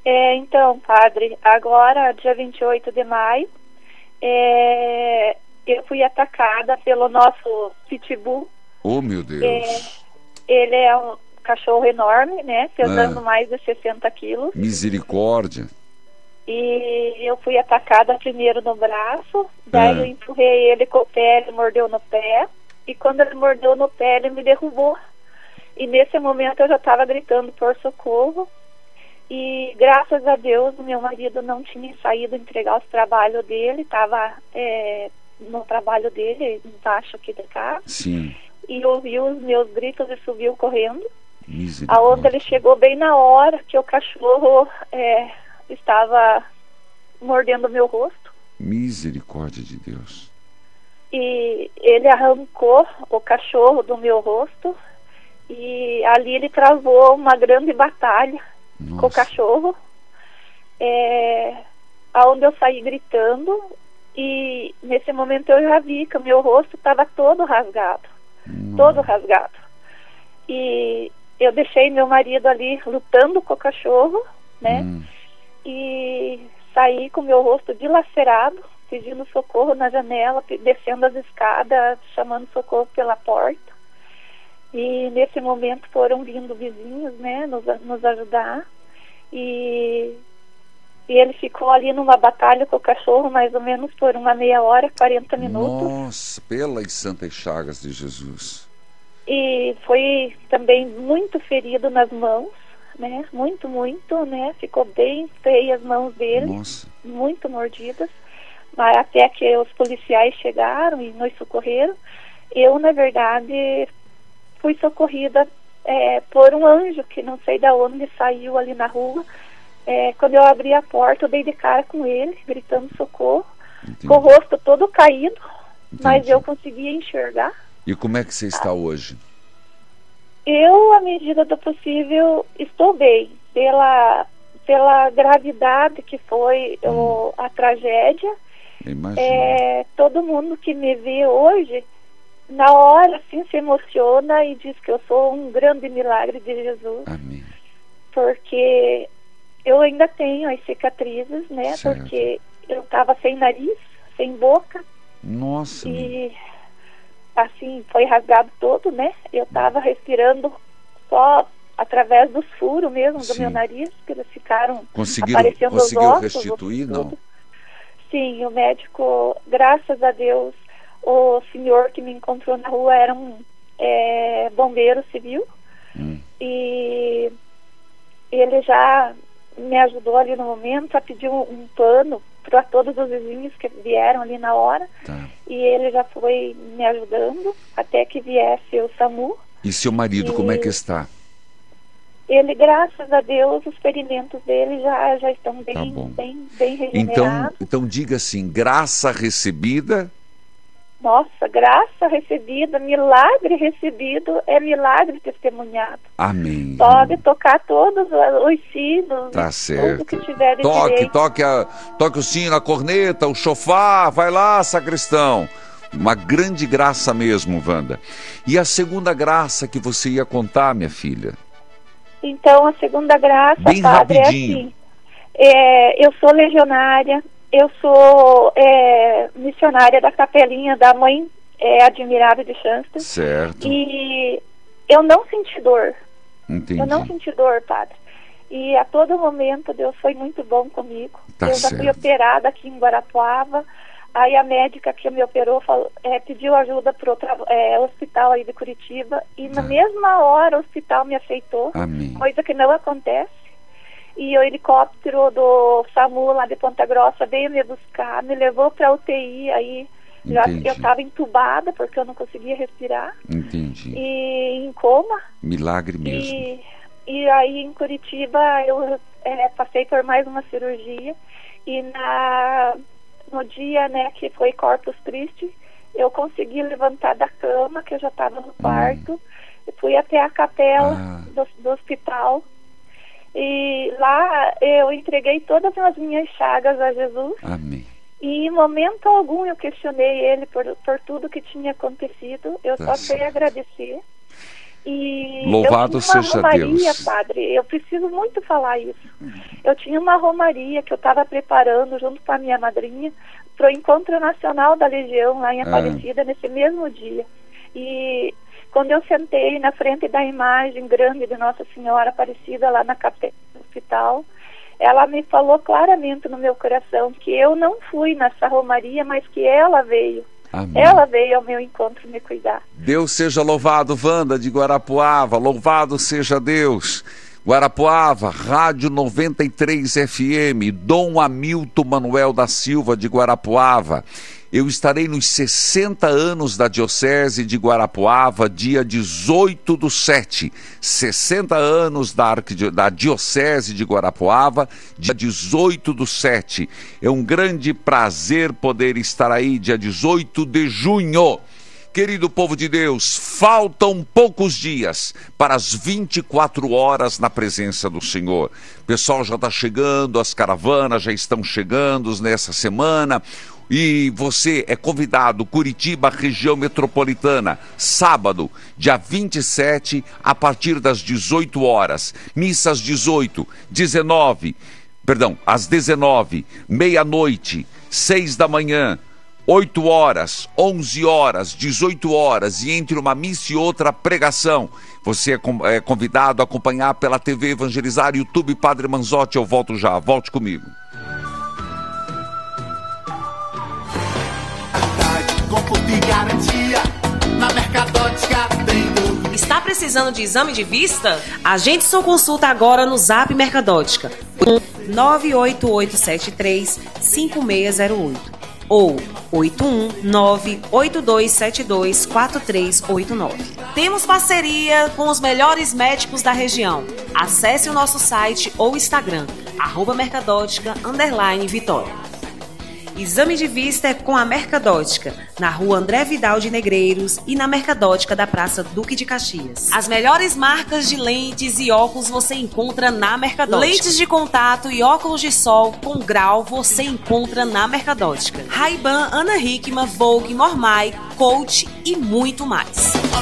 Então, padre, agora, dia 28 de maio, eu fui atacada pelo nosso pitbull. Oh, meu Deus. Ele é um cachorro enorme, né? Pesando mais de 60 quilos. Misericórdia. E eu fui atacada primeiro no braço, daí eu empurrei ele com o pé, ele mordeu no pé. E quando ele mordeu no pé, ele me derrubou. E nesse momento eu já estava gritando por socorro. E graças a Deus o meu marido não tinha saído entregar os trabalhos dele, estava no trabalho dele, embaixo aqui de casa. Sim. E ouviu os meus gritos e subiu correndo. Misericórdia. Aonde ele chegou bem na hora que o cachorro estava mordendo o meu rosto. Misericórdia de Deus. E ele arrancou o cachorro do meu rosto. E ali ele travou uma grande batalha. Nossa. Com o cachorro, aonde eu saí gritando, e nesse momento eu já vi que o meu rosto estava todo rasgado, e eu deixei meu marido ali lutando com o cachorro, né, e saí com o meu rosto dilacerado, pedindo socorro na janela, descendo as escadas, chamando socorro pela porta. E nesse momento foram vindo vizinhos, né, nos ajudar. E ele ficou ali numa batalha com o cachorro, mais ou menos por uma meia hora, 40 minutos. Nossa, pelas santas chagas de Jesus. E foi também muito ferido nas mãos, né, muito, né, ficou bem feia as mãos dele. Nossa. Muito mordidas. Mas até que os policiais chegaram e nos socorreram, eu, na verdade, fui socorrida por um anjo que não sei de onde saiu ali na rua. Quando eu abri a porta, eu dei de cara com ele, gritando socorro. Entendi. Com o rosto todo caído. Entendi. Mas eu conseguia enxergar. E como é que você está hoje? Eu, à medida do possível, estou bem. Pela gravidade que foi a tragédia. Todo mundo que me vê hoje, na hora, assim, se emociona e diz que eu sou um grande milagre de Jesus. Amém. Porque eu ainda tenho as cicatrizes, né? Certo. Porque eu estava sem nariz, sem boca. Nossa. E, assim, foi rasgado todo, né? Eu estava respirando só através dos furos mesmo. Sim. Do meu nariz, que eles ficaram aparecendo os ossos. Conseguiu restituir, não? Sim, o médico, graças a Deus, o senhor que me encontrou na rua era um bombeiro civil. E ele já me ajudou ali no momento a pedir um pano para todos os vizinhos que vieram ali na hora. Tá. E ele já foi me ajudando até que viesse o SAMU. E seu marido, como é que está? Ele, graças a Deus, os ferimentos dele já estão bem regenerados. Então diga assim, graça recebida. Nossa, graça recebida, milagre recebido, é milagre testemunhado. Amém. Pode tocar todos os sinos. Tá certo. Tudo que tiver de direito. Toque o sino, a corneta, o chofar, vai lá, sacristão. Uma grande graça mesmo, Wanda. E a segunda graça que você ia contar, minha filha? Então, a segunda graça, bem padre, rapidinho. É assim, eu sou legionária, eu sou missionária da capelinha da Mãe Admirável de Chancellor. Certo. E eu não senti dor. Entendi. Eu não senti dor, padre. E a todo momento Deus foi muito bom comigo. Tá eu já fui operada aqui em Guarapuava. Aí a médica que me operou pediu ajuda para o hospital aí de Curitiba. E na mesma hora o hospital me aceitou. Amém. Coisa que não acontece. E o helicóptero do SAMU lá de Ponta Grossa veio me buscar, me levou para UTI. Aí eu estava entubada porque eu não conseguia respirar. Entendi. E em coma. Milagre mesmo. E aí em Curitiba eu passei por mais uma cirurgia. E no dia, né, que foi Corpus Christi, eu consegui levantar da cama, que eu já estava no quarto, e fui até a capela do hospital. E lá eu entreguei todas as minhas chagas a Jesus. Amém. E em momento algum eu questionei ele por tudo que tinha acontecido. Eu só sei agradecer. E louvado seja Deus. Padre, eu preciso muito falar isso. Eu tinha uma romaria que eu estava preparando junto com a minha madrinha para o Encontro Nacional da Legião lá em Aparecida nesse mesmo dia. E quando eu sentei na frente da imagem grande de Nossa Senhora Aparecida lá na capela do hospital, ela me falou claramente no meu coração que eu não fui nessa romaria, mas que ela veio. Amém. Ela veio ao meu encontro me cuidar. Deus seja louvado, Wanda de Guarapuava, louvado seja Deus. Guarapuava, Rádio 93 FM, Dom Hamilton Manuel da Silva de Guarapuava. Eu estarei nos 60 anos da Diocese de Guarapuava, dia 18/7. 60 anos da Diocese de Guarapuava, dia 18/7. É um grande prazer poder estar aí, dia 18 de junho. Querido povo de Deus, faltam poucos dias para as 24 horas na presença do Senhor. O pessoal já está chegando, as caravanas já estão chegando nessa semana. E você é convidado, Curitiba, região metropolitana, sábado, dia 27, a partir das 18 horas. Missa às 19, meia-noite, 6 da manhã, 8 horas, 11 horas, 18 horas e entre uma missa e outra pregação. Você é convidado a acompanhar pela TV Evangelizar, YouTube Padre Manzotti. Eu volto já, volte comigo. Está precisando de exame de vista? Agende sua consulta agora no Zap Mercadótica 988735608 ou 81982724389. Temos parceria com os melhores médicos da região. Acesse o nosso site ou Instagram @mercadótica_Vitória. Exame de vista é com a Mercadótica, na rua André Vidal de Negreiros e na Mercadótica da Praça Duque de Caxias. As melhores marcas de lentes e óculos você encontra na Mercadótica. Lentes de contato e óculos de sol com grau você encontra na Mercadótica. Ray-Ban, Ana Hickman, Vogue, Mormai, Coach e muito mais.